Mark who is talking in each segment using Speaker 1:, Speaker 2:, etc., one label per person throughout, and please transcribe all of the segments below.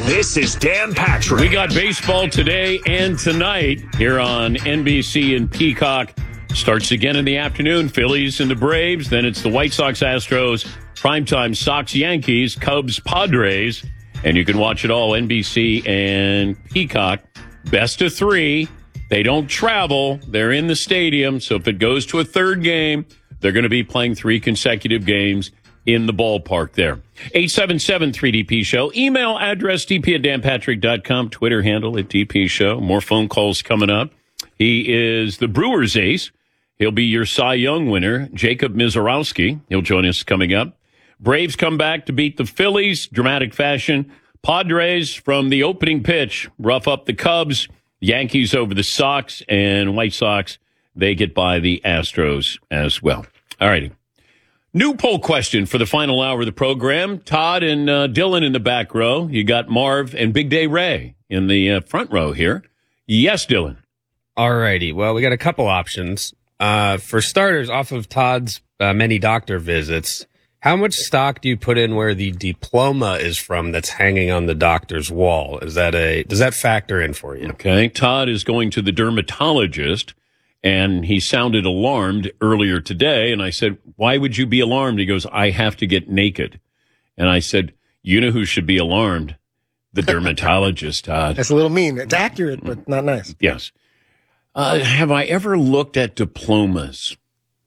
Speaker 1: This is Dan Patrick.
Speaker 2: We got baseball today and tonight here on NBC and Peacock. Starts again in the afternoon. Phillies and the Braves. Then it's the White Sox, Astros, primetime Sox, Yankees, Cubs, Padres. And you can watch it all NBC and Peacock. Best of three. They don't travel. They're in the stadium. So if it goes to a third game, they're going to be playing 3 consecutive games in the ballpark there. 877-3DP Show. Email address dp@danpatrick.com. Twitter handle at DP Show. More phone calls coming up. He is the Brewers ace. He'll be your Cy Young winner, Jacob Mizorowski. He'll join us coming up. Braves come back to beat the Phillies, dramatic fashion. Padres from the opening pitch, rough up the Cubs. Yankees over the Sox, and White Sox, they get by the Astros as well. All righty. New poll question for the final hour of the program. Todd and Dylan in the back row. You got Marv and Big Day Ray in the front row here. Yes, Dylan.
Speaker 3: All righty. Well, we got a couple options. For starters, off of Todd's many doctor visits, how much stock do you put in where the diploma is from that's hanging on the doctor's wall? Does that factor in for you?
Speaker 2: Okay. Todd is going to the dermatologist, and he sounded alarmed earlier today. And I said, why would you be alarmed? He goes, I have to get naked. And I said, you know who should be alarmed? The dermatologist, Todd.
Speaker 4: That's a little mean. It's accurate, but not nice.
Speaker 2: Yes. Have I ever looked at diplomas?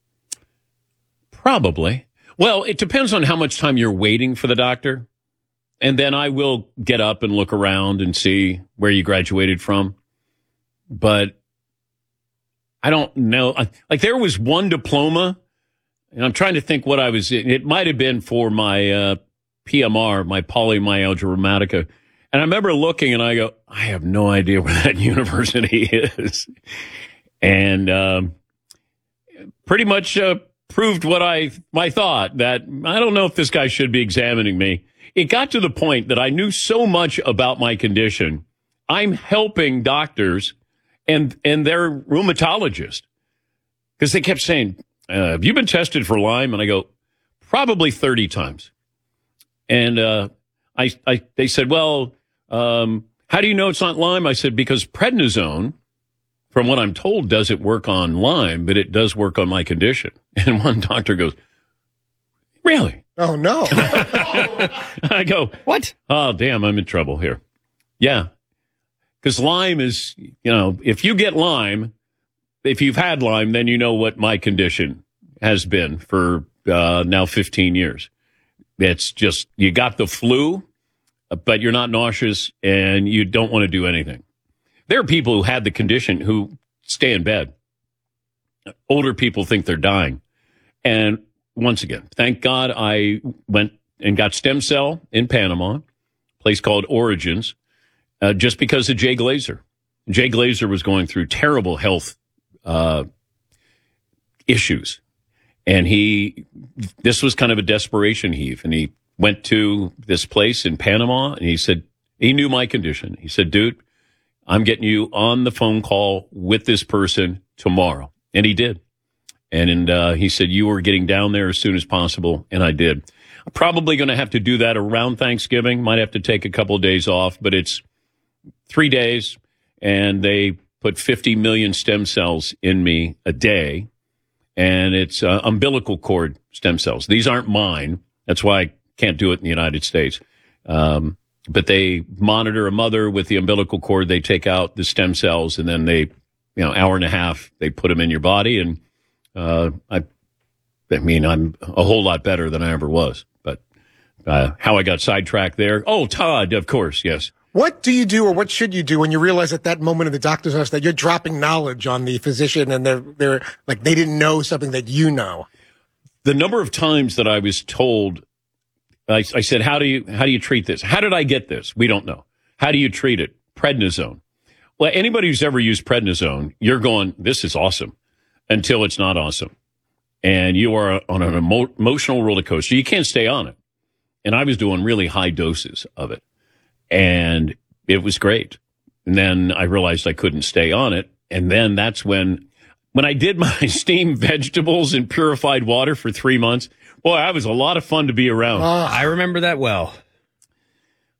Speaker 2: Probably. Well, it depends on how much time you're waiting for the doctor. And then I will get up and look around and see where you graduated from. But I don't know. Like, there was one diploma, and I'm trying to think what I was in. It might have been for my PMR, my polymyalgia rheumatica. And I remember looking, and I go, I have no idea where that university is. And pretty much proved what my thought, that I don't know if this guy should be examining me. It got to the point that I knew so much about my condition. I'm helping doctors and their rheumatologist, because they kept saying, have you been tested for Lyme? And I go, probably 30 times. And they said, well, how do you know it's not Lyme? I said, because prednisone, from what I'm told, doesn't work on Lyme, but it does work on my condition. And one doctor goes, really?
Speaker 4: Oh, no.
Speaker 2: I go, what? Oh, damn, I'm in trouble here. Yeah. Because Lyme is, if you get Lyme, if you've had Lyme, then you know what my condition has been for now 15 years. It's just, you got the flu, but you're not nauseous and you don't want to do anything. There are people who had the condition who stay in bed. Older people think they're dying. And once again, thank God I went and got stem cell in Panama, a place called Origins, just because of Jay Glazer. Jay Glazer was going through terrible health issues. And this was kind of a desperation heave. And he went to this place in Panama, and he said, he knew my condition. He said, dude, I'm getting you on the phone call with this person tomorrow. And he did. And he said, you were getting down there as soon as possible. And I did. I'm probably going to have to do that around Thanksgiving. Might have to take a couple of days off, but it's 3 days. And they put 50 million stem cells in me a day. And it's umbilical cord stem cells. These aren't mine. That's why I can't do it in the United States. But they monitor a mother with the umbilical cord. They take out the stem cells, and then they, hour and a half, they put them in your body. And I'm a whole lot better than I ever was. But how I got sidetracked there. Oh, Todd, of course, yes.
Speaker 4: What do you do, or what should you do when you realize at that moment in the doctor's office that you're dropping knowledge on the physician, and they're like, they didn't know something that you know?
Speaker 2: The number of times that I was told, I said, how do you treat this? How did I get this? We don't know. How do you treat it? Prednisone. Well, anybody who's ever used prednisone, you're going, this is awesome, until it's not awesome. And you are on an emotional roller coaster. You can't stay on it. And I was doing really high doses of it. And it was great. And then I realized I couldn't stay on it. And then that's when I did my steamed vegetables in purified water for 3 months, boy, that was a lot of fun to be around.
Speaker 3: I remember that well.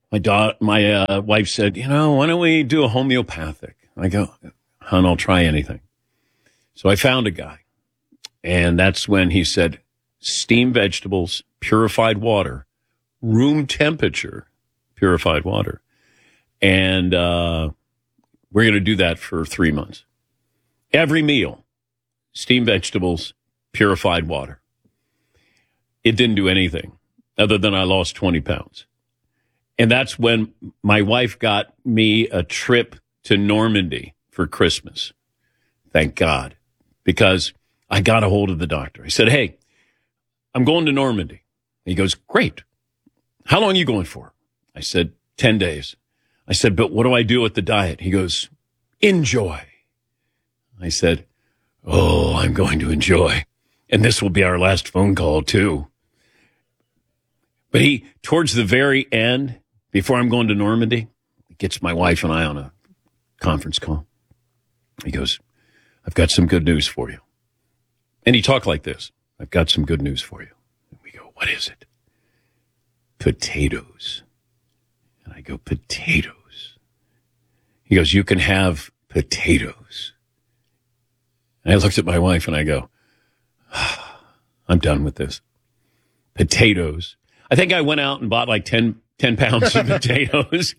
Speaker 2: My wife said, why don't we do a homeopathic? I go, hon, I'll try anything. So I found a guy, and that's when he said, steamed vegetables, purified water, room temperature, purified water. And we're going to do that for 3 months. Every meal, steamed vegetables, purified water. It didn't do anything other than I lost 20 pounds. And that's when my wife got me a trip to Normandy for Christmas. Thank God. Because I got a hold of the doctor. I said, hey, I'm going to Normandy. He goes, great. How long are you going for? I said, 10 days. I said, but what do I do with the diet? He goes, enjoy. I said, oh, I'm going to enjoy. And this will be our last phone call, too. But towards the very end, before I'm going to Normandy, he gets my wife and I on a conference call. He goes, I've got some good news for you. And he talked like this. I've got some good news for you. And we go, what is it? Potatoes. And I go, potatoes. He goes, you can have potatoes. And I looked at my wife and I go, I'm done with this. Potatoes. I think I went out and bought like 10 pounds of potatoes.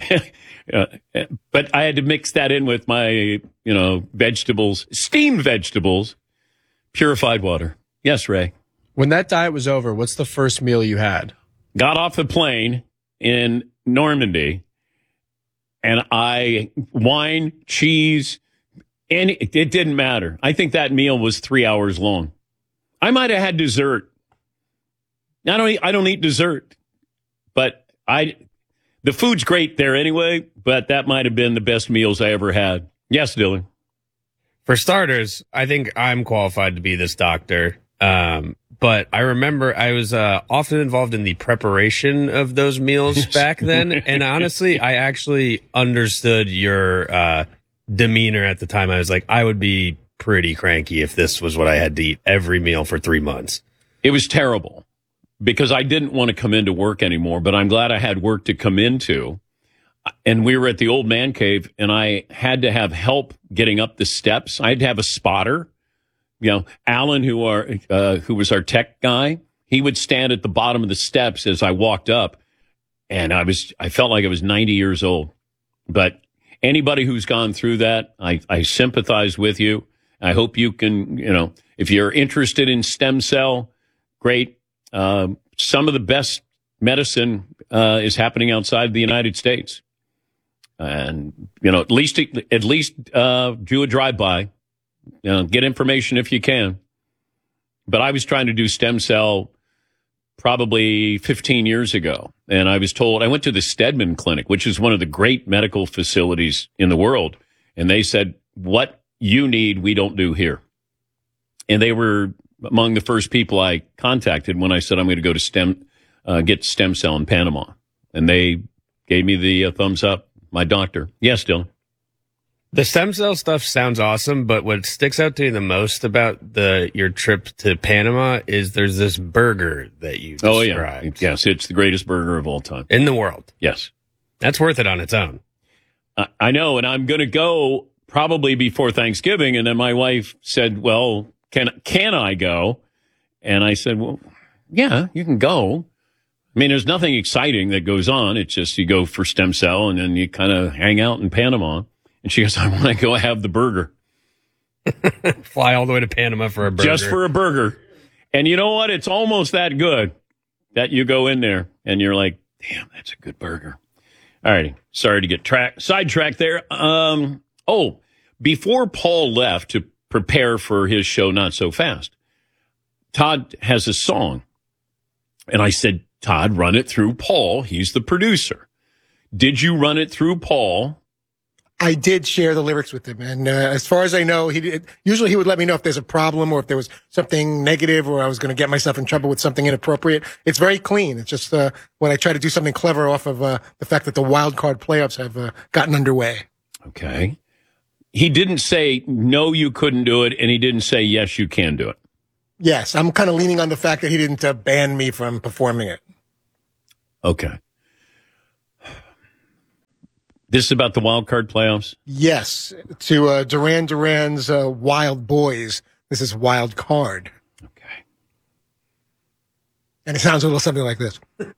Speaker 2: But I had to mix that in with my, vegetables, steamed vegetables, purified water. Yes, Ray.
Speaker 1: When that diet was over, what's the first meal you had?
Speaker 2: Got off the plane in Normandy, and wine, cheese, and it didn't matter. I think that meal was 3 hours long. I might have had dessert. I don't eat dessert, but the food's great there anyway, but that might have been the best meals I ever had. Yes, Dylan.
Speaker 3: For starters, I think I'm qualified to be this doctor. But I remember I was often involved in the preparation of those meals back then. And honestly, I actually understood your demeanor at the time. I was like, I would be pretty cranky if this was what I had to eat every meal for 3 months.
Speaker 2: It was terrible because I didn't want to come into work anymore, but I'm glad I had work to come into. And we were at the old man cave, and I had to have help getting up the steps. I had to have a spotter. Alan, who was our tech guy, he would stand at the bottom of the steps as I walked up, and I felt like I was 90 years old. But anybody who's gone through that, I sympathize with you. I hope you can, if you're interested in stem cell, great. Some of the best medicine is happening outside the United States. And, at least do a drive-by. Get information if you can. But I was trying to do stem cell probably 15 years ago. And I was told, I went to the Stedman Clinic, which is one of the great medical facilities in the world. And they said, what you need, we don't do here. And they were among the first people I contacted when I said I'm going to go to get stem cell in Panama. And they gave me the thumbs up. My doctor. Yes, Dylan.
Speaker 3: The stem cell stuff sounds awesome, but what sticks out to me the most about your trip to Panama is there's this burger that you described.
Speaker 2: Oh, yeah. Yes, it's the greatest burger of all time.
Speaker 3: In the world.
Speaker 2: Yes.
Speaker 3: That's worth it on its own.
Speaker 2: I know, and I'm going to go probably before Thanksgiving, and then my wife said, well, can I go? And I said, well, yeah, you can go. I mean, there's nothing exciting that goes on. It's just you go for stem cell, and then you kind of hang out in Panama. And she goes, I want to go have the burger.
Speaker 3: Fly all the way to Panama for a burger.
Speaker 2: Just for a burger. And you know what? It's almost that good that you go in there and you're like, damn, that's a good burger. All righty. Sorry to get sidetracked there. Before Paul left to prepare for his show, Not So Fast, Todd has a song. And I said, Todd, run it through Paul. He's the producer. Did you run it through Paul?
Speaker 4: I did share the lyrics with him, and as far as I know, usually he would let me know if there's a problem or if there was something negative or I was going to get myself in trouble with something inappropriate. It's very clean. It's just when I try to do something clever off of the fact that the wild card playoffs have gotten underway.
Speaker 2: Okay. He didn't say, no, you couldn't do it, and he didn't say, yes, you can do it.
Speaker 4: Yes, I'm kind of leaning on the fact that he didn't ban me from performing it.
Speaker 2: Okay. This is about the wild card playoffs?
Speaker 4: Yes, to Duran Duran's Wild Boys. This is Wild Card.
Speaker 2: Okay.
Speaker 4: And it sounds a little something like this.